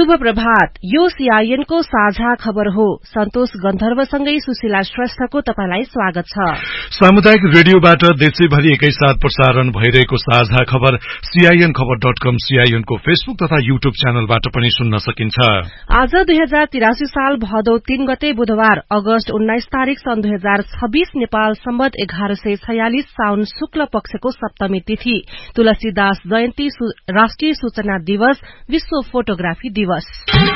शुभ प्रभात। यो सीआईएन को साझा खबर हो। सन्तोष गन्धर्वसँगै सुशीला श्रेष्ठको तपाईलाई स्वागत छ। सामुदायिक रेडियोबाट देशैभरि एकैसाथ प्रसारण भइरहेको साझा खबर CINखबर.com, CIN को फेसबुक तथा युट्युब च्यानलबाट पनि सुन्न सकिन्छ। आज 2083 साल भदौ 3 गते बुधबार अगस्त 19 तारिक सन् 2026 नेपाल सम्वत 1146 साउन शुक्ल पक्षको सप्तमी तिथि, तुलसीदास जयन्ती, राष्ट्रिय सूचना दिवस, विश्व फोटोग्राफी दिवस।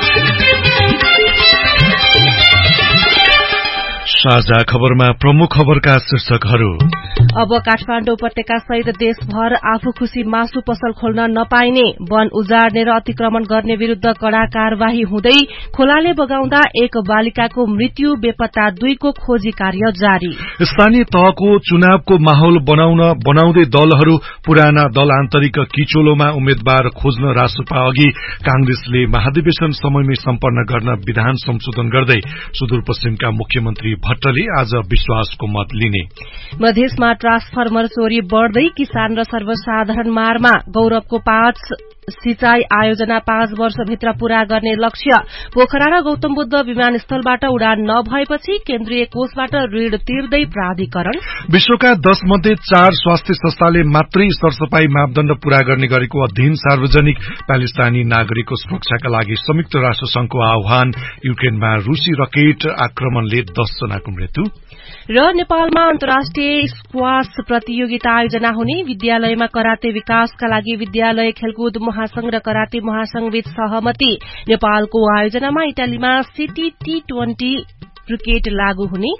साझा खबरमा प्रमुख खबरका शीर्षकहरू। अब काठमाडौँ उपत्यका सहित देशभर आफू खुशी मासु पसल खोल्न नपाइने, वन उजाड्ने र अतिक्रमण गर्ने विरूद्ध कड़ा कार्यवाही हुँदै खोलाले बगाउँदा एक बालिकाको मृत्यु, बेपत्ता 2 को खोजी कार्य जारी। स्थानीय तहको चुनावको माहौल बनाउँदै दलहरू पुराना दल आन्तरिक किचोलोमा उम्मेद्वार खोज्न रासपा अघि। कांग्रेसले महाधिवेशन समयमै सम्पन्न गर्न विधान संशोधन गर्दै सुदूरपश्चिमका मुख्यमन्त्री भट्टले आज विश्वासको मत लिने। मधेसमा ट्रान्सफर्मर चोरी बढ़दै, किसान र सर्वसाधारण मारमा। गौरवको 5 सिंचाई आयोजना 5 वर्षभित्र पूरा गर्ने लक्ष्य। पोखरा र गौतम बुद्ध विमानस्थलबाट उडान नभएपछि केन्द्रीय कोषबाट ऋण तिर्दै प्राधिकरण। विश्वका 10 मध्ये 4 स्वास्थ्य संस्थाले मात्रै सरसफाई मापदण्ड पूरा गर्ने गरेको अध्ययन सार्वजनिक। प्यालेस्टाइनी नागरिकको सुरक्षाका लागि संयुक्त राष्ट्र संघको आह्वान। युक्रेनमा रूसी रकेट आक्रमणले 10 जनाको मृत्यु। र नेपालमा अन्तर्राष्ट्रिय स्क्वाश प्रतियोगिता आयोजना हुने। विद्यालयमा कराते विकासका लागि विद्यालय खेलकुद महासंघ र कराते महासंघबीच सहमति। नेपालको आयोजनामा इटालीमा सिटी T20 क्रिकेट लागू हुने।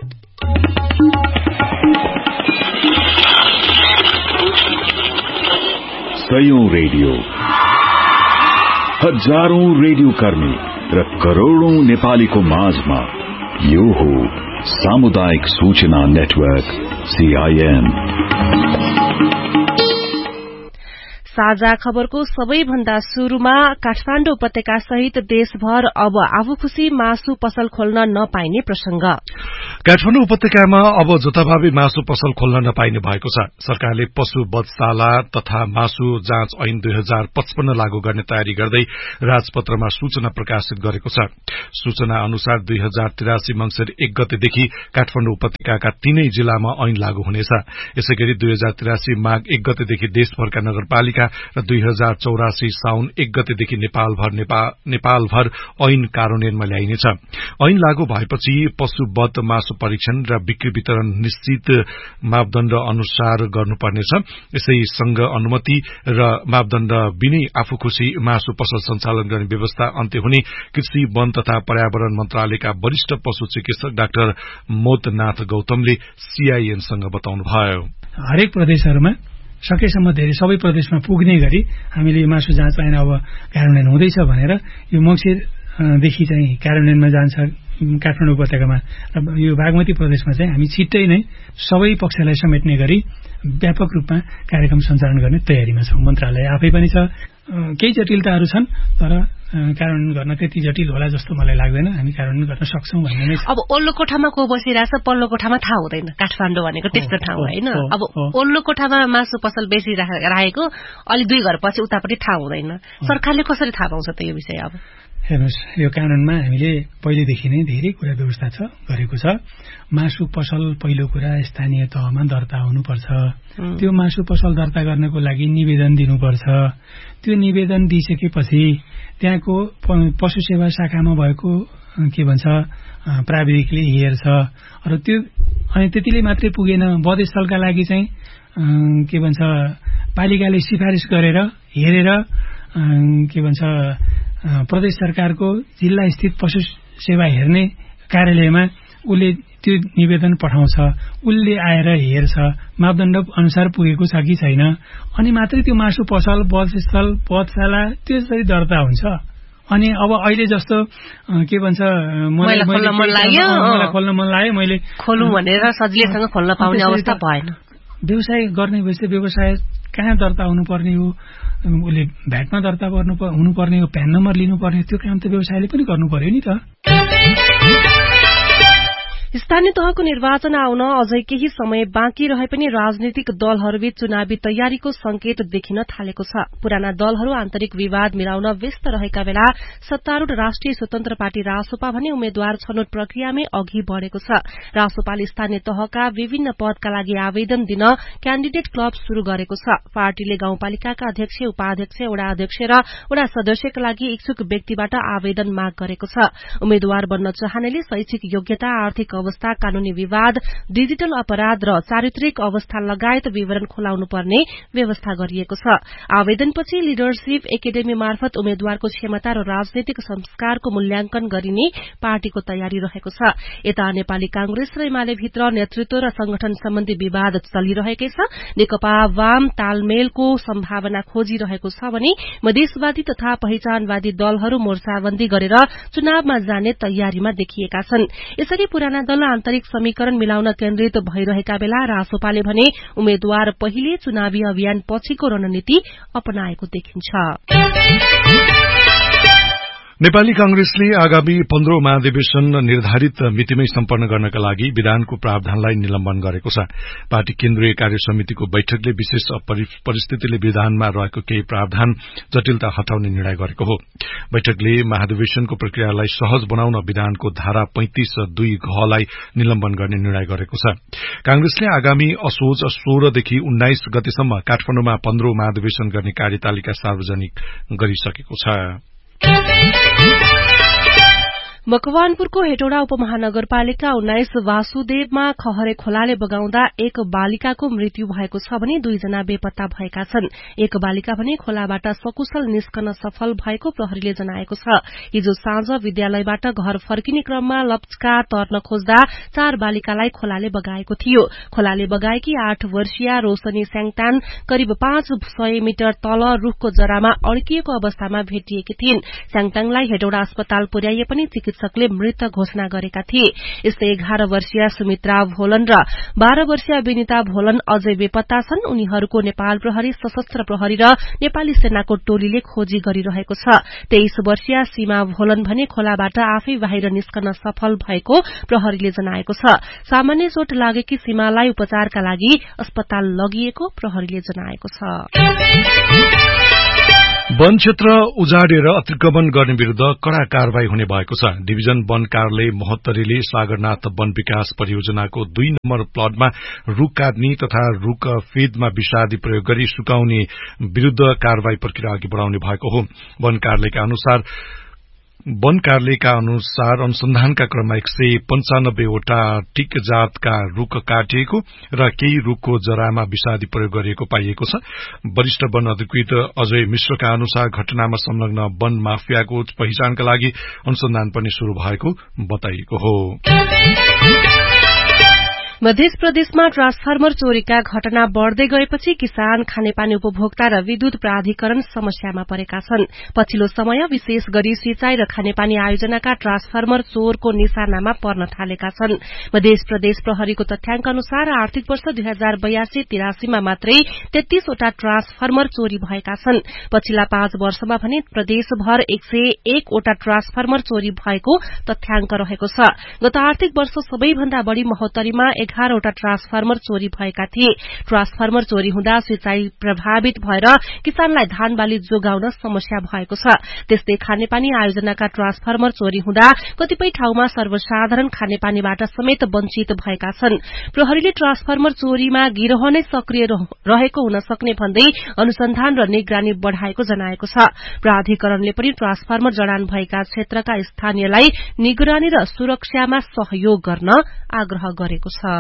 सयौं रेडियो, हजारौं रेडियो कर्मी र करोड़ौं नेपालीको माझमा यो हो सामुदायिक सूचना नेटवर्क CIN। साझा खबरको सबैभन्दा शुरूमा काठमाडौँ उपत्यका सहित देशभर अब आफू खुशी मासु पसल खोल्न नपाइने प्रसंग। काठमाडौँ उपत्यकामा अब जथाभावी मासु पसल खोल्न नपाइने भएको छ। सरकारले पशु वधशाला तथा मासु जाँच ऐन 2055 लागू गर्ने तयारी गर्दै राजपत्रमा सूचना प्रकाशित गरेको छ। सूचना अनुसार 2083 मंसिर 1 गतेदेखि काठमाडौँ उपत्यकाका 3 जिल्लामा ऐन लागू हुनेछ। यसैगरी 2083 माघ 1 गतेदेखि देशभरका नगरपालिका र 2084 साउन 1 गतेदेखि नेपालभर ऐन कार्यान्वयनमा ल्याइनेछ। ऐन लागू भएपछि पशु वध, मासु परीक्षण र बिक्री वितरण निश्चित मापदण्ड अनुसार गर्नुपर्नेछ। यसैसँग अनुमति र मापदण्ड बिनै आफू खुशी मासु पसल सञ्चालन गर्ने व्यवस्था अन्त्य हुने कृषि, वन तथा पर्यावरण मन्त्रालयका वरिष्ठ पशु चिकित्सक डाक्टर मोदनाथ गौतमले CINसँग बताउनुभयो। हरेक प्रदेशहरूमा सकेसम्म धेरै सबै प्रदेशमा पुग्ने गरी हामीले मासु जाँच ऐन अब कार्यान्वयन हुँदैछ भनेर यो मंसिरदेखि चाहिँ कार्यान्वयनमा जान्छ काठमाडौँ उपत्यकामा। र यो बागमती प्रदेशमा चाहिँ हामी छिट्टै नै सबै पक्षलाई समेट्ने गरी व्यापक रूपमा कार्यक्रम सञ्चालन गर्ने तयारीमा छौं। मन्त्रालय आफै पनि छ। केही जटिलताहरू छन्, तर कार्यान्वयन गर्न त्यति जटिल होला जस्तो मलाई लाग्दैन। हामी कार्यान्वयन गर्न सक्छौं भन्ने नै छ। अब ओल्लो कोठामा को बसिरहेछ, पल्लो कोठामा थाहा हुँदैन। काठमाडौँ भनेको त्यस्तो ठाउँ होइन। अब ओल्लो कोठामा मासु पसल बेसी राखेको अलि 2 घर पछि उतापट्टि थाहा हुँदैन। सरकारले कसरी थाहा पाउँछ त यो विषय? अब हेर्नुहोस्, यो कानूनमा हामीले पहिलेदेखि नै धेरै कुरा व्यवस्था गरेको छ। मासु पसल पहिलो कुरा स्थानीय तहमा दर्ता हुनुपर्छ। त्यो मासु पसल दर्ता गर्नको लागि निवेदन दिनुपर्छ। त्यो निवेदन दिइसकेपछि त्यहाँको पशु सेवा शाखामा भएको के भन्छ प्राविधिकले हेर्छ। र त्यो अनि त्यतिले मात्रै पुगेन, वधस्थलका लागि चाहिँ के भन्छ पालिकाले सिफारिस गरेर हेरेर के भन्छ प्रदेश सरकारको जिल्ला स्थित पशु सेवा हेर्ने कार्यालयमा उसले त्यो निवेदन पठाउँछ। उसले आएर हेर्छ मापदण्ड अनुसार पुगेको छ कि छैन, अनि मात्रै त्यो मासु पसल, वधस्थल, वधशाला त्यसरी दर्ता हुन्छ। अनि अब अहिले जस्तो के भन्छ मलाई खोल्न मन लाग्यो मैले खोलौं भनेर सजिलैसँग खोल्न पाउने अवस्था भएन। व्यवसाय गर्ने भएपछि व्यवसाय कहाँ दर्ता हुनुपर्ने हो, उसले भ्याटमा दर्ता हुनुपर्ने हो, प्यान नम्बर लिनुपर्ने, त्यो काम त व्यवसायले पनि गर्नु पर्यो नि त। स्थानीय तहको निर्वाचन आउन अझै केही समय बाँकी रहे पनि राजनीतिक दलहरूबीच चुनावी तयारीको संकेत देखिन थालेको छ। पुराना दलहरू आन्तरिक विवाद मिलाउन व्यस्त रहेका बेला सत्तारूढ़ राष्ट्रिय स्वतन्त्र पार्टी रासोपा भने उम्मेद्वार छनौट प्रक्रियामै अघि बढ़ेको छ। रासोपाले स्थानीय तहका विभिन्न पदका लागि आवेदन दिन क्याण्डिडेट क्लब शुरू गरेको छ। पार्टीले गाउँपालिकाका अध्यक्ष, उपाध्यक्ष, वडा अध्यक्ष र वडा सदस्यका लागि इच्छुक व्यक्तिबाट आवेदन माग गरेको छ। उम्मेद्वार बन्न चाहनेले शैक्षिक योग्यता, आर्थिक अवस्था, कानूनी विवाद, डिजिटल अपराध र चारित्रिक अवस्था लगायत विवरण खुलाउनु पर्ने व्यवस्था गरिएको छ। आवेदनपछि लिडरशिप एकाडेमी मार्फत उम्मेद्वारको क्षमता र राजनैतिक संस्कारको मूल्याङ्कन गरिने पार्टीको तयारी रहेको छ। यता नेपाली कांग्रेस र एमाले भित्र नेतृत्व र संगठन सम्बन्धी विवाद चलिरहेकै छ। नेकपा वाम तालमेलको सम्भावना खोजिरहेको छ भने मधेसवादी तथा पहिचानवादी दलहरू मोर्चाबन्दी गरेर चुनावमा जाने तयारीमा देखिएका छन्। यसरी पुराना दल आन्तरिक समीकरण मिलाउन केन्द्रित भइरहेका बेला रासोपाले भने उम्मेद्वार पहिले चुनावी अभियान पछिको रणनीति अपनाएको देखिन्छ। नेपाली कांग्रेसले आगामी 15औं महाधिवेशन निर्धारित मितिमै सम्पन्न गर्नका लागि विधानको प्रावधानलाई निलम्बन गरेको छ। पार्टी केन्द्रीय कार्य समितिको बैठकले विशेष परिस्थितिले विधानमा रहेको केही प्रावधान जटिलता हटाउने निर्णय गरेको हो। बैठकले महाधिवेशनको प्रक्रियालाई सहज बनाउन विधानको धारा 35(2) घलाई निलम्बन गर्ने निर्णय गरेको छ। कांग्रेसले आगामी असोज 16 देखि 19 गतेसम्म काठमाडौँमा 15औं महाधिवेशन गर्ने कार्यतालिका सार्वजनिक गरिसकेको छ। मकवानपुरको हेटौडा उपमहानगरपालिका 19 वासुदेवमा खहरे खोलाले बगाउँदा एक बालिकाको मृत्यु भएको छ भने 2 जना बेपत्ता भएका छन्। एक बालिका भने खोलाबाट सकुशल निस्कन सफल भएको प्रहरीले जनाएको छ। हिजो साँझ विद्यालयबाट घर फर्किने क्रममा लप्चका तर्न खोज्दा 4 बालिकालाई खोलाले बगाएको थियो। खोलाले बगाएकी 8 वर्षीय रोशनी स्याङतान करिब 500 मिटर तल रूखको जरामा अड्किएको अवस्थामा भेटिएकी थिइन्। स्याङताङलाई हेटौडा अस्पताल पुर्याइए पनि चिकित्सकले मृत घोषणा गरेका थिए। यस्तै 11 वर्षीय सुमित्रा भोलन र 12 वर्षीय विनिता भोलन अझै बेपत्ता छन्। उनीहरूको नेपाल प्रहरी, सशस्त्र प्रहरी र नेपाली सेनाको टोलीले खोजी गरिरहेको छ। 23 वर्षीय सीमा भोलन भने खोलाबाट आफै बाहिर निस्कन सफल भएको प्रहरीले जनाएको छ। सामान्य चोट लागेकी सीमालाई उपचारका लागि अस्पताल लगिएको प्रहरीले जनाएको छ। वन क्षेत्र उजाडेर अतिक्रमण गर्ने विरूद्ध कड़ा कारवाही हुने भएको छ। डिभिजन वन कार्यालय महोत्तरीले सागरनाथ वन विकास परियोजनाको 2 नम्बर प्लटमा रूख काट्ने तथा रूख फेदमा विषादी प्रयोग गरी सुकाउने विरूद्ध कारवाही प्रक्रिया अघि बढ़ाउने भएको हो। वन कार्यालयका अनुसार अनुसन्धानका क्रममा 195 वटा टिक जातका रूख काटिएको र केही रूखको जरामा विषादी प्रयोग गरिएको पाइएको छ। वरिष्ठ वन अधिकृत अजय मिश्रका अनुसार घटनामा संलग्न वन माफियाको पहिचानका लागि अनुसन्धान पनि शुरू भएको बताइएको हो। मध्य प्रदेशमा ट्रान्सफर्मर चोरीका घटना बढ़दै गएपछि किसान, खानेपानी उपभोक्ता र विद्युत प्राधिकरण समस्यामा परेका छन्। पछिल्लो समय विशेष गरी सिंचाई र खानेपानी आयोजनाका ट्रान्सफर्मर चोरको निशानामा पर्न थालेका छन्। मध्य प्रदेश प्रहरीको तथ्याङ्क अनुसार आर्थिक वर्ष 2082-83 मा मात्रै 33 वटा ट्रान्सफर्मर चोरी भएका छन्। पछिल्ला 5 वर्षमा भने प्रदेशभर 101 वटा ट्रान्सफर्मर चोरी भएको तथ्याङ्क रहेको छ। गत आर्थिक वर्ष सबैभन्दा बढ़ी महोत्तरीमा 11 वटा ट्रान्सफर्मर चोरी भएका थिए। ट्रान्सफर्मर चोरी हुँदा सिंचाई प्रभावित भएर किसानलाई धान बाली जोगाउन समस्या भएको छ। त्यस्तै खानेपानी आयोजनाका ट्रान्सफर्मर चोरी हुँदा कतिपय ठाउँमा सर्वसाधारण खानेपानीबाट समेत वञ्चित भएका छन्। प्रहरीले ट्रान्सफर्मर चोरीमा गिरोह नै सक्रिय रहेको हुन सक्ने भन्दै अनुसन्धान र निगरानी बढ़ाएको जनाएको छ। प्राधिकरणले पनि ट्रान्सफर्मर जडान भएका क्षेत्रका स्थानीयलाई निगरानी र सुरक्षामा सहयोग गर्न आग्रह गरेको छ।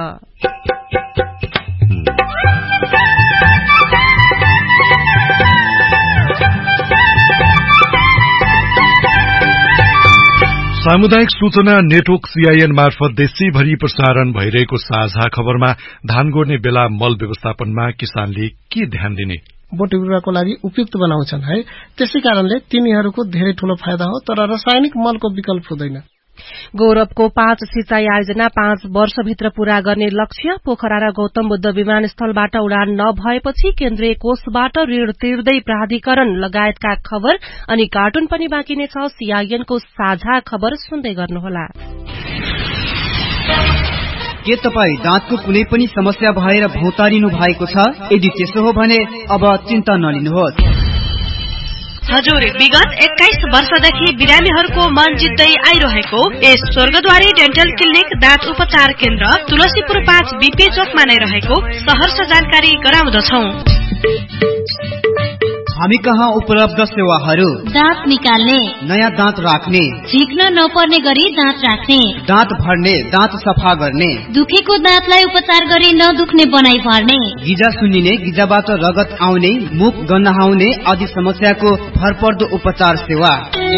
सामुदायिक सूचना नेटवर्क सीआईएन मार्फत देशैभरि प्रसारण भइरहेको साझा खबरमा धान गोड्ने बेला मल व्यवस्थापनमा किसानले के ध्यान दिने? बोट बिरुवाको लागि उपयुक्त बनाउँछन् है। त्यसै कारणले तिनीहरूको धेरै ठूलो फाइदा हो, तर रासायनिक मलको विकल्प हुँदैन। गौरवको 5 सिंचाई आयोजना 5 वर्षभित्र पूरा गर्ने लक्ष्य। पोखरा र गौतम बुद्ध विमानस्थलबाट उडान नभएपछि केन्द्रीय कोषबाट ऋण तिर्दै प्राधिकरण लगायतका खबर अनि कार्टुन पनि बाँकी नै छ। सीआईएनको साझा खबर सुन्दै गर्नुहोला। के तपाईँ दाँतको कुनै पनि समस्या भएर भौतारिनु भएको छ? यदि त्यसो हो भने अब चिन्ता नलिनुहोस्। हजुर, विगत 21 वर्षदेखि बिरामीहरूको मन जित्दै आइरहेको यस स्वर्गद्वारी डेन्टल क्लिनिक दाँत उपचार केन्द्र तुलसीपुर 5 बीपी चोकमा नै रहेको सहर्ष जानकारी गराउँदछौ। हामी कहाँ उपलब्ध सेवाहरू: दाँत निकाल्ने, नयाँ दाँत राख्ने, झिक्न नपर्ने गरी दाँत राख्ने, दाँत भर्ने, दाँत सफा गर्ने, दुखेको दाँतलाई उपचार गरी नदुख्ने बनाई भर्ने, गिजा सुन्निने, गिजाबाट रगत आउने, मुख गन्हाउने आदि समस्याको भरपर्दो उपचार सेवा।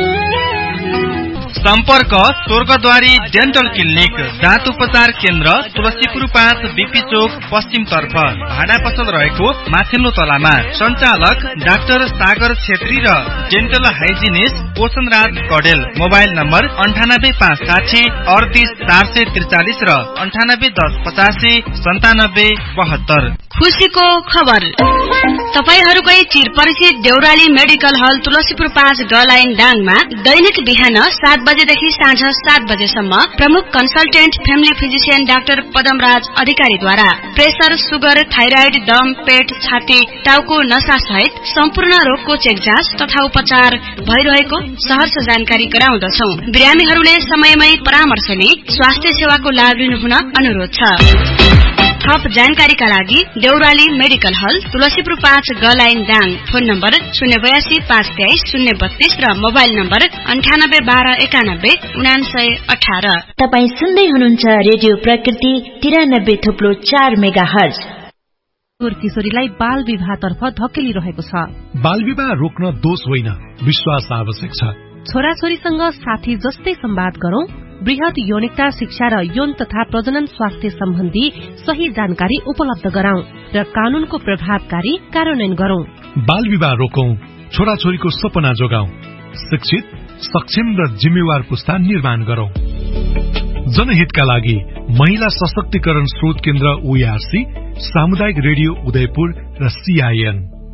सम्पर्क स्वर्गद्वारी डेन्टल क्लिनिक दाँत उपचार केन्द्र तुलसीपुर 5 बीपी चोक पश्चिम तर्फ भाडा पसल रहेको माथिल्लो तलामा। सञ्चालक डाक्टर सागर छेत्री र dental hygienist पोषणराज Kadel. Mobile number 9856 38 443 र 9810 85 97 72। खुशीको खबर, तपाईहरूकै चिरपरिचित देउराली मेडिकल हल तुलसीपुर 5 गलाइन डाङमा दैनिक बिहान 7 बजेदेखि साँझ 7 बजेसम्म प्रमुख consultant family physician doctor Padamraj अधिकारीद्वारा प्रेसर, सुगर, थाइराइड, दम, पेट, छाती, टाउको नसा सहित सम्पूर्ण रोगको चेक जाँच तथा उपचार भइरहेको सहर्ष जानकारी गराउँदछौ। बिरामीहरूले समयमै परामर्श लिई स्वास्थ्य सेवाको लाभ लिनुहुन अनुरोध छ। थप जानकारीका लागि देउराली मेडिकल हल तुलसीपुर 5 गलाइन डाङ। फोन नम्बर 082 523 032 र मोबाइल नम्बर 98 12 91 99 18। तपाई सुन्दै हुनुहुन्छ रेडियो प्रकृति 93.4 मेगाहर्ज। किशोरीलाई बाल विवाहतर्फ धकेलिरहेको छ। बाल विवाह रोक्न दोष होइन, विश्वास आवश्यक छ। छोराछोरीसँग साथी जस्तै संवाद गरौं, बृहत यौनिकता शिक्षा र यौन तथा प्रजनन स्वास्थ्य सम्बन्धी सही जानकारी उपलब्ध गराउँ र कानूनको प्रभावकारी कार्यान्वयन गरौं। बाल विवाह रोकौं, छोराछोरीको सपना जोगाउँ, शिक्षित, सक्षम र जिम्मेवार पुस्ता निर्माण गरौं। जनहितका लागि महिला सशक्तिकरण स्रोत केन्द्र ओआरसी, सामुदायिक रेडियो उदयपुर र CIN।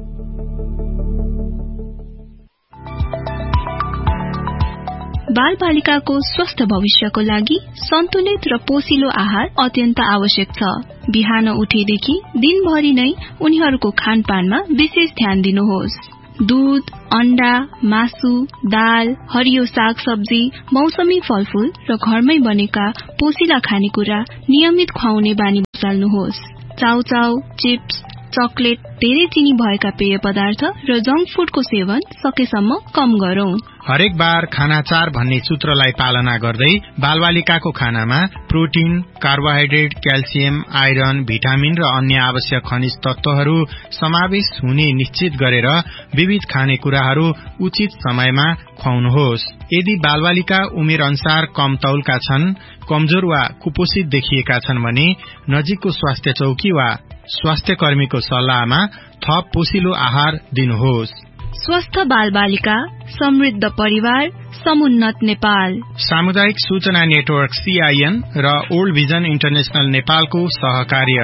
बाल बालिकाको स्वस्थ भविष्यको लागि सन्तुलित र पोषिलो आहार अत्यन्त आवश्यक छ। बिहान उठेदेखि दिनभरि नै उनीहरूको खानपानमा विशेष ध्यान दिनुहोस्। दूध, अण्डा, मासु, दाल, हरियो साग सब्जी, मौसमी फलफूल र घरमै बनेका पोषिला खानेकुरा नियमित खुवाउने बानी बसाल्नुहोस्। चाउचाउ, चिप्स, चकलेट, धेरै चिनी भएका पेय पदार्थ र जंक फूडको सेवन सकेसम्म कम गरौं। हरेक बार खाना 4 भन्ने सूत्रलाई पालना गर्दै बालबालिकाको खानामा protein, carbohydrate, calcium, iron, vitamin र अन्य आवश्यक खनिज तत्वहरू समावेश हुने निश्चित गरेर विविध खानेकुराहरू उचित समयमा खुवाउनुहोस्। यदि बालबालिका उमेर अनुसार कम तौलका छन्, कमजोर वा कुपोषित देखिएका छन् भने नजिकको स्वास्थ्य चौकी वा स्वास्थ्य कर्मीको सल्लाहमा थप पोषिलो आहार दिनुहोस्। स्वस्थ बाल बालिका, समृद्ध परिवार, समुन्नत नेपाल। सामुदायिक सूचना नेटवर्क CIN र ओल्ड भिजन इन्टरनेशनल नेपालको सहकार्य।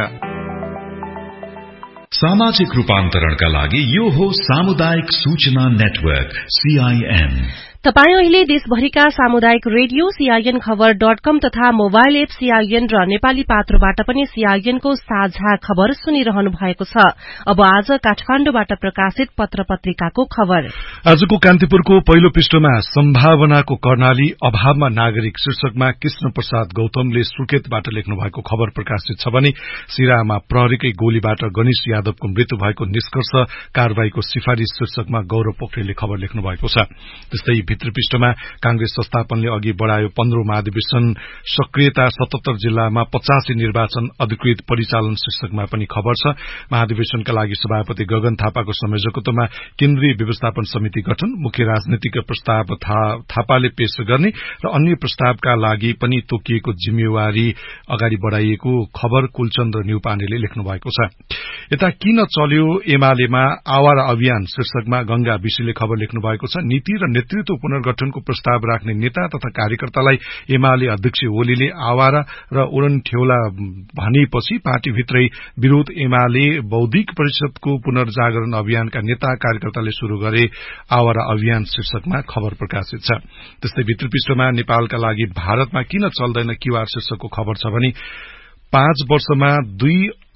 सामाजिक रूपान्तरणका लागि यो हो सामुदायिक सूचना नेटवर्क CIN। तपाई अहिले देशभरिका सामुदायिक रेडियो CIN खबर.com तथा मोबाइल एप CIN र नेपाली पात्रोबाट पनि CIN को साझा खबर सुनिरहनु भएको छ। अब आज काठमाण्डुबाट प्रकाशित पत्र पत्रिकाको खबर। आजको कान्तिपुरको पहिलो पृष्ठमा सम्भावनाको कर्णाली, अभावमा नागरिक शीर्षकमा कृष्ण प्रसाद गौतमले सुर्खेतबाट लेख्नु भएको खबर प्रकाशित छ भने सिराहामा प्रहरीकै गोलीबाट गणेश यादवको मृत्यु भएको निष्कर्ष कारवाहीको सिफारिश शीर्षकमा गौरव पोखरेलले खबर लेख्नु भएको छ। त्यस्तै भित्र पृष्ठमा कांग्रेस संस्थापनले अघि बढ़ायो 15औं महाधिवेशन, सक्रियता 77 जिल्लामा 85 निर्वाचन अधिकृत परिचालन शीर्षकमा पनि खबर छ। महाधिवेशनका लागि सभापति गगन थापाको संयोजकत्वमा केन्द्रीय व्यवस्थापन समिति गठन, मुख्य राजनीतिक प्रस्ताव थापाले पेश गर्ने र अन्य प्रस्तावका लागि पनि तोकिएको जिम्मेवारी अगाडि बढ़ाइएको खबर कुलचन्द्र न्यौपानेले लेख्नु भएको छ। यता किन चल्यो एमालेमा आवारा अभियान शीर्षकमा गंगा विशीले खबर लेख्नु भएको छ। नीति र नेतृत्व पुनर्गठनको प्रस्ताव राख्ने नेता तथा कार्यकर्तालाई एमाले अध्यक्ष ओलीले आवारा र उडनठेउला भनेपछि पार्टीभित्रै विरोध। एमाले बौद्धिक परिषदको पुनर्जागरण अभियानका नेता कार्यकर्ताले शुरू गरे आवारा अभियान शीर्षकमा खबर प्रकाशित छ। त्यस्तै भित्र पृष्ठमा नेपालका लागि भारतमा किन चल्दैन क्यूआर शीर्षकको खबर छ भने 5 वर्षमा 2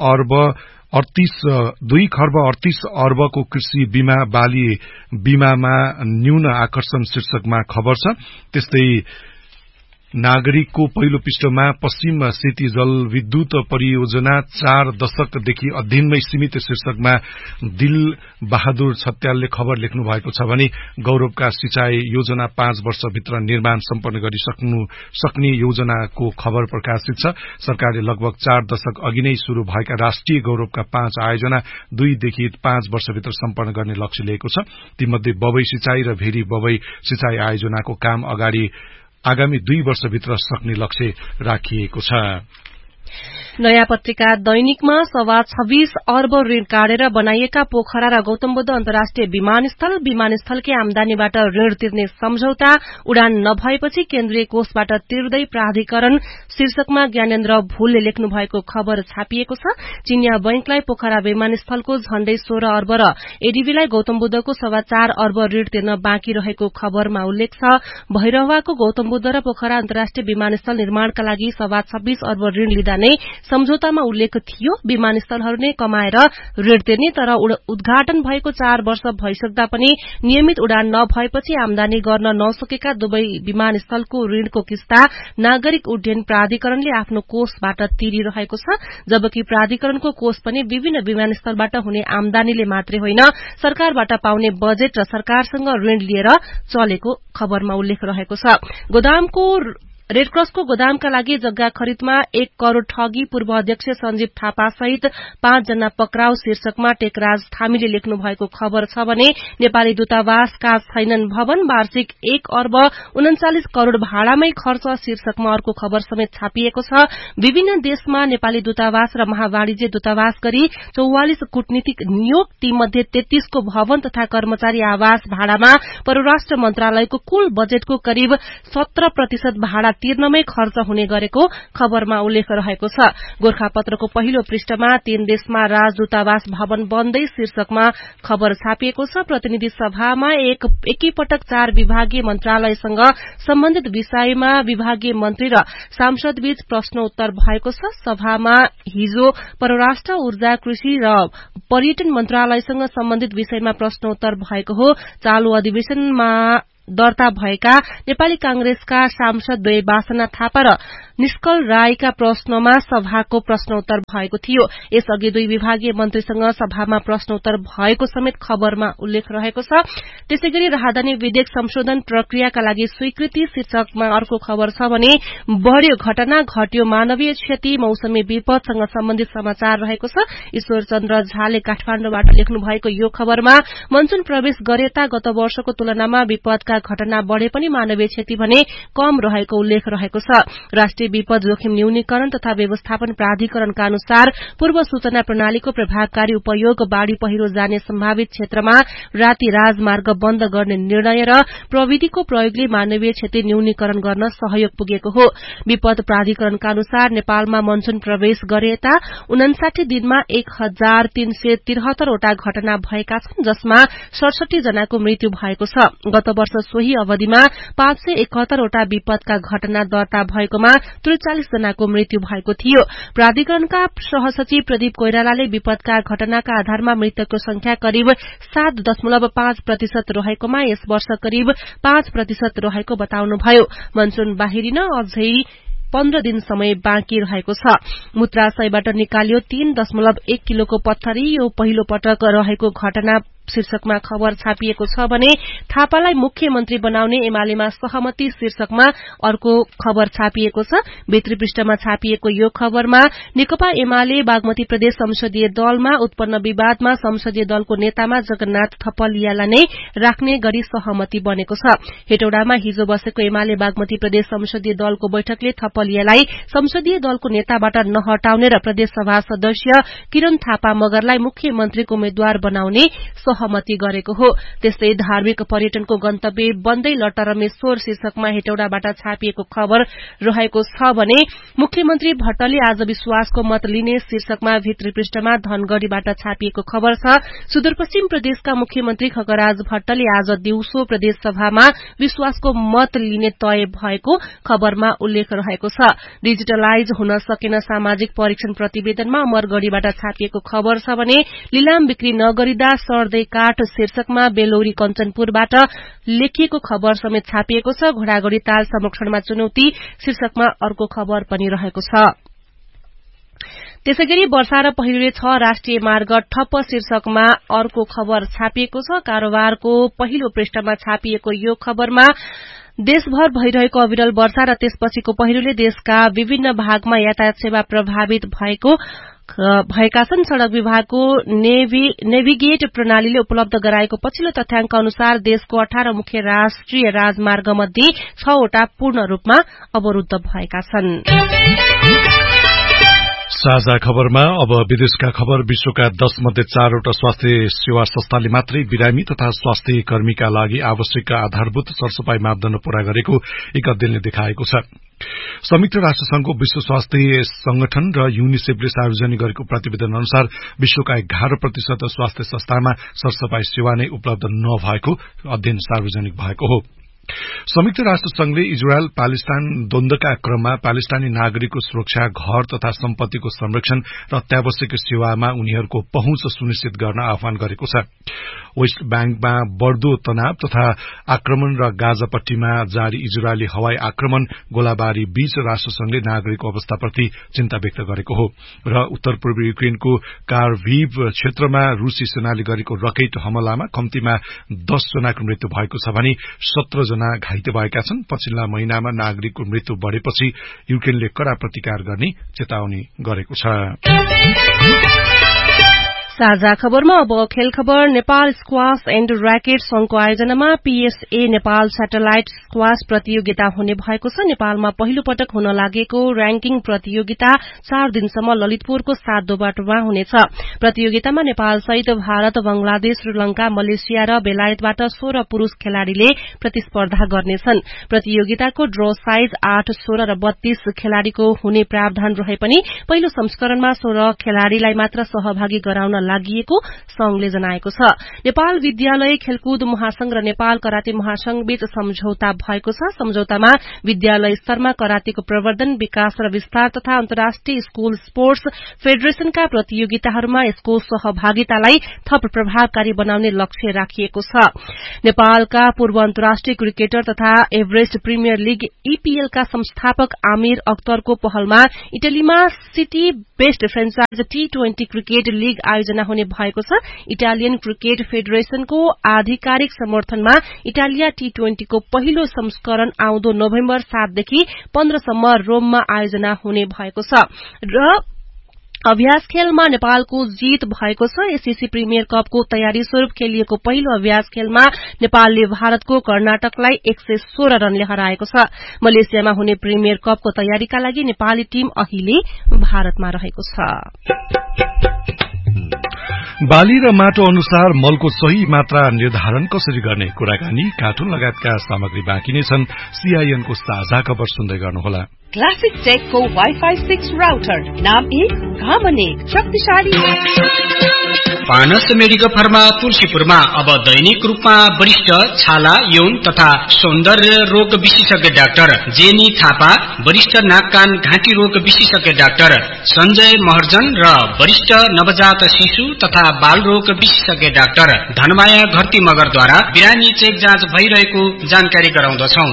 खर्ब 38 अर्बको कृषि बीमा बाली बीमामा न्यून आकर्षण शीर्षकमा खबर छ। त्यस्तै नागरिकको पहिलो पृष्ठमा पश्चिम सेती जलविद्युत परियोजना 4 दशकदेखि अध्ययनमै सीमित शीर्षकमा दिल बहादुर छत्यालले खबर लेख्नु भएको छ भने गौरवका सिंचाई योजना 5 वर्षभित्र निर्माण सम्पन्न गरिसक्नु सक्ने योजनाको खबर प्रकाशित छ। सरकारले लगभग 4 दशक अघि नै शुरू भएका राष्ट्रिय गौरवका 5 आयोजना 2 देखि 5 वर्षभित्र सम्पन्न गर्ने लक्ष्य लिएको छ। तीमध्ये बबई सिंचाई र भेरी बबई सिंचाई आयोजनाको काम आगामी 2 वर्षभित्र सक्ने लक्ष्य राखिएको छ। नयाँ पत्रिका दैनिकमा 26 अर्ब ऋण काटेर बनाइएका पोखरा र गौतमबुद्ध अन्तर्राष्ट्रिय विमानस्थलकै आमदानीबाट ऋण तिर्ने सम्झौता उडान नभएपछि केन्द्रीय कोषबाट तिर्दै प्राधिकरण शीर्षकमा ज्ञानेन्द्र भुलले लेख्नु भएको खबर छापिएको छ। चिनिया बैंकलाई पोखरा विमानस्थलको झण्डै 16 अर्ब र एडीबीलाई गौतमबुद्धको 4.25 अर्ब ऋण तिर्न बाँकी रहेको खबरमा उल्लेख छ। भैरहवाको गौतमबुद्ध र पोखरा अन्तर्राष्ट्रिय विमानस्थल निर्माणका लागि 26 अर्ब ऋण लिँदा नै सम्झौतामा उल्लेख थियो। विमानस्थलहरू नै कमाएर ऋण तिर्ने, तर उद्घाटन भएको 4 वर्ष भइसक्दा पनि नियमित उडान नभएपछि आमदानी गर्न नसकेका दुवै विमानस्थलको ऋणको किस्ता नागरिक उड्डयन प्राधिकरणले आफ्नो कोषबाट तिरिरहेको छ। जबकि प्राधिकरणको कोष पनि विभिन्न विमानस्थलबाट हुने आमदानीले मात्रै होइन, सरकारबाट पाउने बजेट र सरकारसँग ऋण लिएर चलेको खबरमा उल्लेख रहेको छ। रेडक्रसको गोदामका लागि जग्गा खरिदमा 1 करोड़ ठगी, पूर्व अध्यक्ष सञ्जीव थापा सहित 5 जना पक्राउ शीर्षकमा टेकराज थामीले लेख्नु भएको खबर छ भने नेपाली दूतावासका छैनन् भवन, वार्षिक 1 अर्ब 39 करोड़ भाडामै खर्च शीर्षकमा अर्को खबर समेत छापिएको छ। विभिन्न देशमा नेपाली दूतावास र महावाणिज्य दूतावास गरी 44 कूटनीतिक नियोग, तीमध्ये 33 को भवन तथा कर्मचारी आवास भाडामा परराष्ट्र मन्त्रालयको कुल बजेटको करिब 17% भाडा तिर्नमै खर्च हुने गरेको खबरमा उल्लेख रहेको छ। गोरखापत्रको पहिलो पृष्ठमा 3 देशमा राजदूतावास भवन बन्दै शीर्षकमा खबर छापिएको छ। प्रतिनिधि सभामा एकैपटक 4 विभागीय मन्त्रालयसँग सम्बन्धित विषयमा विभागीय मन्त्री र सांसदबीच प्रश्नोत्तर भएको छ। सभामा हिजो परराष्ट्र, ऊर्जा, कृषि र पर्यटन मन्त्रालयसँग सम्बन्धित विषयमा प्रश्नोत्तर भएको हो। चालू अधिवेशनमा दर्ता भएका नेपाली कांग्रेसका सांसद द्वय वासना थापा र निष्कल राईका प्रश्नमा सभाको प्रश्नोत्तर भएको थियो। यसअघि 2 विभागीय मन्त्रीसँग सभामा प्रश्नोत्तर भएको समेत खबरमा उल्लेख रहेको छ। त्यसैगरी राहदानी विधेयक संशोधन प्रक्रियाका लागि स्वीकृति शीर्षकमा अर्को खबर छ भने बढ़्यो घटना, घट्यो मानवीय क्षति, मौसमी विपदसँग सम्बन्धित समाचार रहेको छ। ईश्वर चन्द्र झाले काठमाडौँबाट लेख्नु भएको यो खबरमा मनसून प्रवेश गरेता गत वर्षको तुलनामा विपदका घटना बढ़े पनि मानवीय क्षति भने कम रहेको उल्लेख रहेको छ। राष्ट्रिय विपद जोखिम न्यूनीकरण तथा व्यवस्थापन प्राधिकरणका अनुसार पूर्व सूचना प्रणालीको प्रभावकारी उपयोग, बाढ़ी पहिरो जाने सम्भावित क्षेत्रमा राति राजमार्ग बन्द गर्ने निर्णय र प्रविधिको प्रयोगले मानवीय क्षति न्यूनीकरण गर्न सहयोग पुगेको हो। विपद प्राधिकरणका अनुसार नेपालमा मनसून प्रवेश गरेता 59 दिनमा 1373 वटा घटना भएका छन्, जसमा 67 जनाको मृत्यु भएको छ। गत वर्ष सोही अवधिमा 571 वटा विपदका घटना दर्ता भएकोमा 43 जनाको मृत्यु भएको थियो। प्राधिकरणका सहसचिव प्रदीप कोइरालाले विपदका घटनाका आधारमा मृतकको संख्या करिब 7.5% रहेकोमा यस वर्ष करिब 5% रहेको बताउनुभयो। मनसून बाहिरिन अझै 15 दिन समय बाँकी रहेको छ। मूत्राशयबाट निकालियो 3.1 किलोको पत्थरी, यो पहिलो पटक रहेको घटना शीर्षकमा खबर छापिएको छ भने थापालाई मुख्यमन्त्री बनाउने एमालेमा सहमति शीर्षकमा अर्को खबर छापिएको छ। भित्री पृष्ठमा छापिएको यो खबरमा नेकपा एमाले बागमती प्रदेश संसदीय दलमा उत्पन्न विवादमा संसदीय दलको नेतामा जगन्नाथ थपलियालाई नै राख्ने गरी सहमति बनेको छ। हेटौडामा हिजो बसेको एमाले बागमती प्रदेश संसदीय दलको बैठकले थपलियालाई संसदीय दलको नेताबाट नहटाउने र प्रदेश सभा सदस्य किरण थापा मगरलाई मुख्यमन्त्रीको उम्मेद्वार बनाउने सहमति सहमति गरेको हो। त्यस्तै धार्मिक पर्यटनको गन्तव्य बन्दै लटरमेश्वर शीर्षकमा हेटौडाबाट छापिएको खबर रहेको छ भने मुख्यमन्त्री भट्टले आज विश्वासको मत लिने शीर्षकमा भित्री पृष्ठमा धनगढ़ीबाट छापिएको खबर छ। सुदूरपश्चिम प्रदेशका मुख्यमन्त्री खगराज भट्टले आज दिउँसो प्रदेश सभामा विश्वासको मत लिने तय भएको खबरमा उल्लेख रहेको छ। डिजिटलाइज हुन सकेन सामाजिक परीक्षण प्रतिवेदनमा अमरगढ़ीबाट छापिएको खबर छ भने लिलाम बिक्री नगरिदा सर्दै काठ शीर्षकमा बेलौरी कञ्चनपुरबाट लेखिएको खबर समेत छापिएको छ। घोडागढ़ी ताल संरक्षणमा चुनौती शीर्षकमा अर्को खबर पनि रहेको छ। त्यसैगरी वर्षा र पहिरोले 6 राष्ट्रिय मार्ग ठप्प शीर्षकमा अर्को खबर छापिएको छ। कारोबारको पहिलो पृष्ठमा छापिएको यो खबरमा देशभर भइरहेको अविरल वर्षा र त्यसपछिको पहिरोले देशका विभिन्न भागमा यातायात सेवा प्रभावित भएका छन्। सड़क विभागको नेभिगेट प्रणालीले उपलब्ध गराएको पछिल्लो तथ्याङ्क अनुसार देशको 18 मुख्य राष्ट्रिय राजमार्ग मध्ये 6 वटा पूर्ण रूपमा अवरूद्ध भएका छन्। साझा खबरमा अब विदेशका खबर। विश्वका 10 मध्ये 4 वटा स्वास्थ्य सेवा संस्थाले मात्रै बिरामी तथा स्वास्थ्य कर्मीका लागि आवश्यक आधारभूत सरसफाई मापदण्ड पूरा गरेको एक अध्ययनले देखाएको छ। संयुक्त राष्ट्र संघको विश्व स्वास्थ्य संगठन र यूनिसेफले सार्वजनिक गरेको प्रतिवेदन अनुसार विश्वका 11% स्वास्थ्य संस्थामा सरसफाई सेवा नै उपलब्ध नभएको अध्ययन सार्वजनिक भएको हो। संयुक्त राष्ट्र संघले इजरायल पालेस्टाइन द्वन्द्वका क्रममा पालेस्टाइनी नागरिकको सुरक्षा, घर तथा सम्पत्तिको संरक्षण र अत्यावश्यक सेवामा उनीहरूको पहुँच सुनिश्चित गर्न आह्वान गरेको छ। वेस्ट बैंकमा बढ़दो तनाव तथा आक्रमण र गाजापट्टीमा जारी इजरायली हवाई आक्रमण गोलाबारी बीच राष्ट्रसंघले नागरिकको अवस्थाप्रति चिन्ता व्यक्त गरेको हो र उत्तर पूर्वी युक्रेनको कार्भिभ क्षेत्रमा रूसी सेनाले गरेको रकेट हमलामा कम्तीमा 10 जनाको मृत्यु भएको छ भने 17 जना घाइते भएका छन्। पछिल्ला महिनामा नागरिकको मृत्यु बढ़ेपछि युक्रेनले कड़ा प्रतिकार गर्ने चेतावनी गरेको छ। साझा खबरमा अब खेल खबर। नेपाल स्क्वाश एण्ड र्याकेट संघको आयोजनामा पीएसए नेपाल सैटेलाइट स्क्वाश प्रतियोगिता हुने भएको छ। नेपालमा पहिलो पटक हुन लागेको र्याङ्किङ प्रतियोगिता 4 दिनसम्म ललितपुरको 7 दोबाटोमा हुनेछ। प्रतियोगितामा नेपाल सहित भारत, बंगलादेश, श्रीलंका, मलेसिया र बेलायतबाट 16 पुरूष खेलाड़ीले प्रतिस्पर्धा गर्नेछन्। प्रतियोगिताको ड्र साइज 8, 16 र 32 खेलाड़ीको हुने प्रावधान रहे पनि पहिलो संस्करणमा 16 खेलाड़ीलाई मात्र सहभागी गराउन लागिएको संघले जनाएको छ। नेपाल विद्यालय खेलकुद महासंघ र नेपाल कराते महासंघ बीच सम्झौता भएको छ। सम्झौतामा विद्यालय स्तरमा करातेको प्रवर्धन, विकास र विस्तार तथा अन्तर्राष्ट्रिय स्कूल स्पोर्ट्स फेडरेशनका प्रतियोगिताहरूमा यसको सहभागितालाई थप प्रभावकारी बनाउने लक्ष्य राखिएको छ। नेपालका पूर्व अन्तर्राष्ट्रिय क्रिकेटर तथा एभरेस्ट प्रिमियर लीग ईपीएलका संस्थापक आमिर अख्तरको पहलमा इटलीमा city best franchise T20 cricket league आयोजना हुने भएको छ। इटालियन क्रिकेट फेडरेशनको आधिकारिक समर्थनमा इटालिया T20 को पहिलो संस्करण आउँदो नोभेम्बर 7 देखि 15 सम्म रोममा आयोजना हुने भएको छ र अभ्यास खेलमा नेपालको जीत भएको छ। एससीसी प्रिमियर कपको तयारी स्वरूप खेलिएको पहिलो अभ्यास खेलमा नेपालले भारतको कर्नाटकलाई 116 रनले हराएको छ। मलेसियामा हुने प्रिमियर कपको तयारीका लागि नेपाली टीम अहिले भारतमा रहेको छ। बाली र माटो अनुसार मलको सही मात्रा निर्धारण कसरी गर्ने कुराकानी, कार्टुन लगायतका सामग्री बाँकी नै छन्। सीआईएनको साझा खबर सुन्दै गर्नुहोला। क्लासिक टेकको वाइफाई 6 राउटर, नाम 1, घामन 1, शक्तिशाली। पानस मेडिकल फार्मा तुलसीपुरमा अब दैनिक रूपमा वरिष्ठ छाला, यौन तथा सौन्दर्य रोग विशेषज्ञ डाक्टर जेनी थापा, वरिष्ठ नाक कान घाँटी रोग विशेषज्ञ डाक्टर सञ्जय महर्जन र वरिष्ठ नवजात शिशु तथा बाल रोग विशेषज्ञ डाक्टर धनमाया घरती मगरद्वारा बिरामी चेक जाँच भइरहेको जानकारी गराउँदछौं।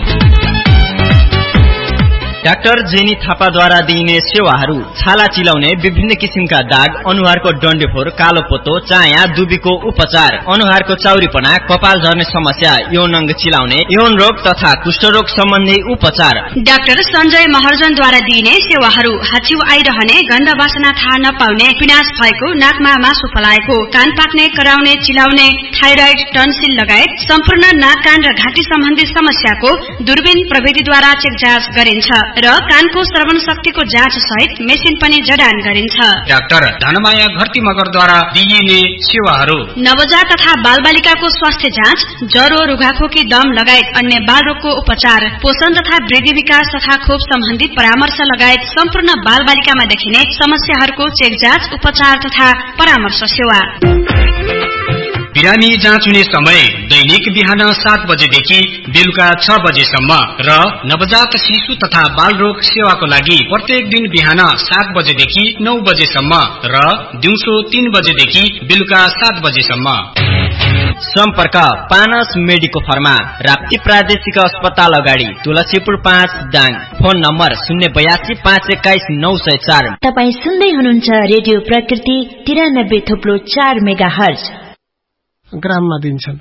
डाक्टर जेनी थापाद्वारा दिइने सेवाहरू छाला चिलाउने, विभिन्न किसिमका दाग, अनुहारको डन्डेफोर, कालोपोतो, चाया, दुबीको उपचार, अनुहारको चाउरीपना, कपाल झर्ने समस्या, यौन अंग चिलाउने, यौन रोग तथा कुष्ठरोग सम्बन्धी उपचार। डाक्टर सञ्जय महर्जनद्वारा दिइने सेवाहरू हाच्छिउ आइरहने, गन्ध वासना थाहा नपाउने, पिनास भएको, नाकमा मासु फलाएको, कान पाक्ने, कराउने, चिलाउने, थाइराइड, टन्सिल लगायत सम्पूर्ण नाक कान र घाँटी सम्बन्धी समस्याको दूरबीन प्रविधिद्वारा चेक जाँच गरिन्छ। र कानको श्रवण शक्तिको जाँच सहित मेसिन पनि जडान गरिन्छ। डाक्टर धनमाया घरती मगरद्वारा दिइने सेवाहरू: नवजात तथा बालबालिकाको स्वास्थ्य जाँच, ज्वरो, रुघाखोकी, दम लगायत अन्य बालरोगको उपचार, पोषण तथा वृद्धि विकास तथा खोप सम्बन्धी परामर्श लगायत सम्पूर्ण बालबालिकामा देखिने समस्याहरूको चेक जाँच, उपचार तथा परामर्श सेवा। बिरामी जाँच हुने समय दैनिक बिहान 7 बजेदेखि बेलुका 6 बजेसम्म र नवजात शिशु तथा बालरोग सेवाको लागि प्रत्येक दिन बिहान 7 बजेदेखि 9 बजेसम्म र दिउँसो 3 बजेदेखि बेलुका 7 बजेसम्म। सम्पर्क पानस मेडिको फर्मा, राप्ती प्रादेशिक अस्पताल अगाडि, तुलसीपुर 5 दाङ। Phone number 082-521-904। तपाई सुन्दै हुनुहुन्छ रेडियो प्रकृति 93.4 मेगाहर्ज। ग्राममा दिन्छन्,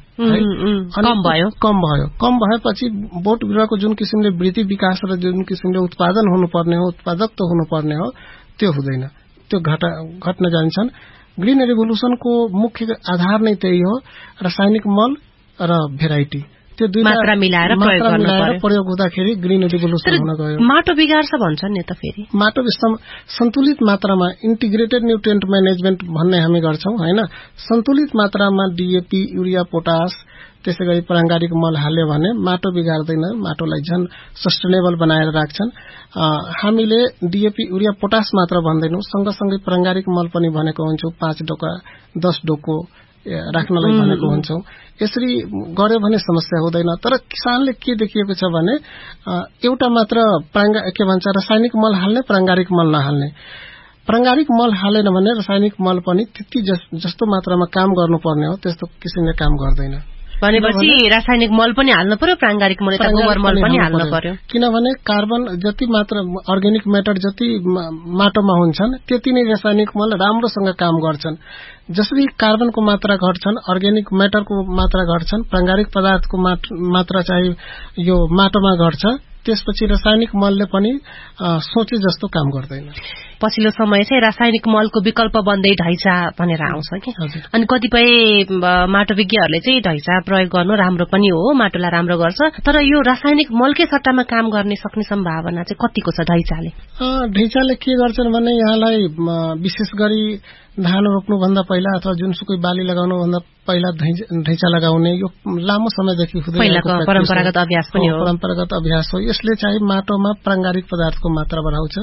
कम भएपछि बोट बिरुवाको जुन किसिमले वृद्धि विकास र जुन किसिमले उत्पादन हुनुपर्ने हो, उत्पादकत्व हुनुपर्ने हो, त्यो हुँदैन, त्यो घट्न जान्छन्। ग्रीन रेभोल्युसनको मुख्य आधार नै त्यही हो, रासायनिक मल र भेराइटी, त्यो दुई मात्रा मिलाएर प्रयोग हुँदाखेरि ग्रीन रेभोल्युसन हुन गयो। माटो बिगार्छ भन्छन् नि त फेरि। माटो सन्तुलित मात्रामा इन्टिग्रेटेड न्युट्रिएन्ट म्यानेजमेन्ट भन्ने हामी गर्छौं हैन। सन्तुलित मात्रामा डीएपी, युरिया, पोटास, त्यसैगरी प्राङ्गारिक मल हाल्यो भने माटो बिगार्दैन, माटोलाई झन् सस्टेनेबल बनाएर राख्छन्। हामीले डीएपी, युरिया, पोटास मात्र भन्दैनौं, सँगसँगै प्राङ्गारिक मल पनि भनेको हुन्छौं, 5 डोका 10 डोको राख्नलाई भनेको हुन्छौं। यसरी गर्यो भने समस्या हुँदैन। तर किसानले के देखिएको छ भने एउटा मात्र के भन्छ रासायनिक मल हाल्ने, प्राङ्गारिक मल नहाल्ने। प्राङ्गारिक मल हालेन भने रासायनिक मल पनि त्यति जस्तो मात्रामा काम गर्नुपर्ने हो त्यस्तो किसिमले काम गर्दैन। भनेपछि रासायनिक मल पनि हाल्नु पर्यो, प्राङ्गारिक मल यता गोबर मल पनि हाल्नु पर्यो। किनभने कार्बन जति मात्रा अर्ग्यानिक म्याटर जति माटोमा हुन्छन् त्यति नै रासायनिक मल राम्रोसँग काम गर्छन्। जसरी कार्बनको मात्रा घट्छन्, अर्ग्यानिक म्याटरको मात्रा घट्छन्, प्राङ्गारिक पदार्थको मात्रा चाहिँ यो माटोमा घट्छ, त्यसपछि रासायनिक मलले पनि सोचे जस्तो काम गर्दैन। पछिल्लो समय चाहिँ रासायनिक मलको विकल्प बन्दै ढैचा भनेर आउँछ कि। अनि कतिपय माटो विज्ञहरूले चाहिँ ढैचा प्रयोग गर्नु राम्रो पनि हो, माटोलाई राम्रो गर्छ, तर यो रासायनिक मलकै सट्टामा काम गर्ने सक्ने सम्भावना चाहिँ कतिको छ ढैचाले? ढैचाले के गर्छन् भने यहाँलाई विशेष गरी धान रोप्नुभन्दा पहिला अथवा जुनसुकै बाली लगाउनुभन्दा पहिला ढैचा लगाउने यो लामो समयदेखि हुँदै आएको परम्परागत अभ्यास पनि हो। परम्परागत अभ्यास हो। यसले चाहिँ माटोमा प्राङ्गारिक पदार्थको मात्रा बढाउँछ।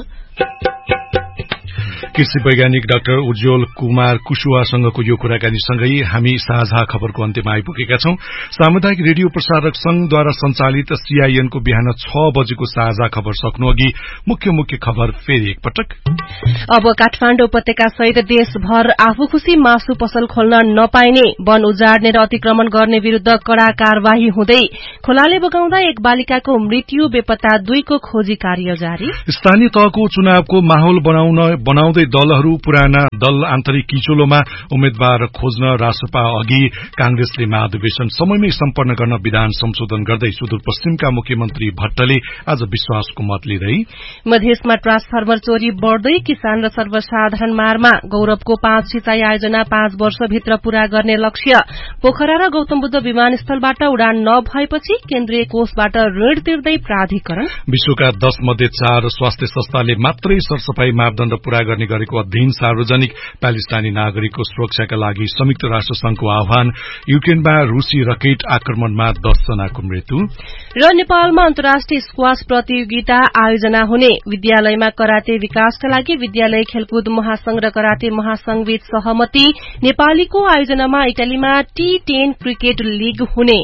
कृषि वैज्ञानिक डाक्टर उज्जवल कुमार कुशवासँगको यो कुराकानीसँगै हामी साझा खबरको अन्त्यमा आइपुगेका छौं। सामुदायिक रेडियो प्रसारक संघद्वारा संचालित सीआईएनको बिहान 6 बजेको साझा खबर सक्नु अघि मुख्य खबर फेरि एकपटक। अब काठमाडौँ उपत्यका सहित देशभर आफू खुशी मासु पसल खोल्न नपाइने, वन उजाड्ने र अतिक्रमण गर्ने विरूद्ध कड़ा कार्यवाही हुँदै खोलाले बगाउँदा एक बालिकाको मृत्यु, बेपत्ता 2 को खोजी कार्य जारी। स्थानीय तहको चुनावको माहौल बनाउँदै दलहरू पुराना दल आन्तरिक किचोलोमा उम्मेद्वार खोज्न रासपा अघि कांग्रेसले महाधिवेशन समयमै सम्पन्न गर्न विधान संशोधन गर्दै सुदूरपश्चिमका मुख्यमन्त्री भट्टले आज विश्वासको मत लिँदै मधेसमा ट्रान्सफर्मर चोरी बढ्दै, किसान र सर्वसाधारण मारमा गौरवको 5 सिंचाई आयोजना 5 वर्षभित्र पूरा गर्ने लक्ष्य, पोखरा र गौतमबुद्ध विमानस्थलबाट उडान नभएपछि केन्द्रीय कोषबाट ऋण तिर्दै प्राधिकरण। विश्वका 10 मध्ये 4 स्वास्थ्य संस्थाले मात्रै सरसफाई मापदण्ड पूरा गर्ने गरेको अध्ययन सार्वजनिक, प्यालेस्टाइनी नागरिकको सुरक्षाका लागि संयुक्त राष्ट्र संघको आह्वान, युक्रेनमा रूसी रकेट आक्रमणमा 10 जनाको मृत्यु र नेपालमा अन्तर्राष्ट्रिय स्क्वाश प्रतियोगिता आयोजना हुने, विद्यालयमा कराते विकासका लागि विद्यालय खेलकुद महासंघ र कराते महासंघबीच सहमति, नेपालीको आयोजनामा इटालीमा T10 क्रिकेट लीग हुने।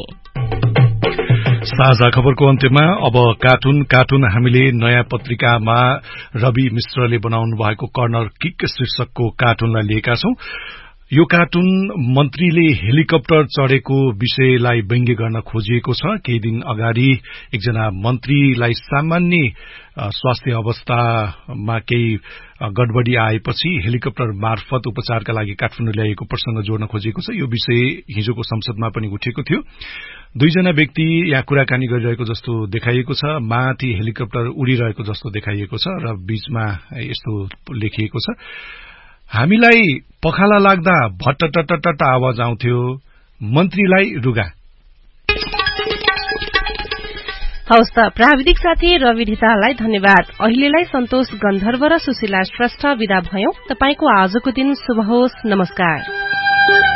साझा खबरको अन्त्यमा अब कार्टुन हामीले नयाँ पत्रिकामा रवि मिश्रले बनाउनु भएको कर्नर किक शीर्षकको कार्टुनलाई लिएका छौं। यो कार्टुन मन्त्रीले हेलिकप्टर चढेको विषयलाई व्यङ्ग्य गर्न खोजिएको छ। केही दिन अगाडि एकजना मन्त्रीलाई सामान्य स्वास्थ्य अवस्थामा केही गडबडी आएपछि हेलिकप्टर मार्फत उपचारका लागि काठमाडौँ ल्याइएको प्रसंग जोड्न खोजिएको छ। यो विषय हिजोको संसदमा पनि उठेको थियो। 2 जना व्यक्ति यहाँ कुराकानी गरिरहेको जस्तो देखाइएको छ, माथि हेलिकप्टर उडिरहेको जस्तो देखाइएको छ र बीचमा यस्तो लेखिएको छ, हामीलाई पखाला लाग्दा भट्टटटट आवाज आउँथ्यो, मन्त्रीलाई रुगा। हवस् त, प्राविधिक साथी रवि ढिताललाई धन्यवाद। अहिलेलाई सन्तोष गन्धर्व र सुशीला श्रेष्ठ विदा भयौं। तपाईको आजको दिन शुभ होस्। नमस्कार।